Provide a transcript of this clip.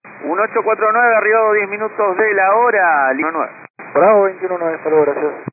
1849, arribado 10 minutos de la hora, Lima 9. Bravo 21-9, hasta luego, gracias.